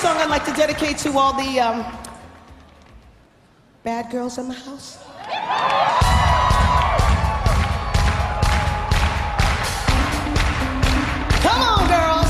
song I'd like to dedicate to all the bad girls in the house.